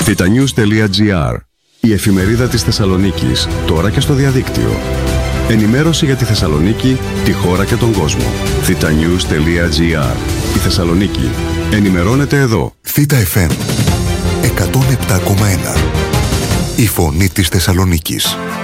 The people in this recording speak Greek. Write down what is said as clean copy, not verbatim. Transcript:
Thetanews.gr, η εφημερίδα της Θεσσαλονίκης, τώρα και στο διαδίκτυο. Ενημέρωση για τη Θεσσαλονίκη, τη χώρα και τον κόσμο. Thetanews.gr. Η Θεσσαλονίκη ενημερώνεται εδώ. Θήτα FM 107,1. Η φωνή της Θεσσαλονίκης.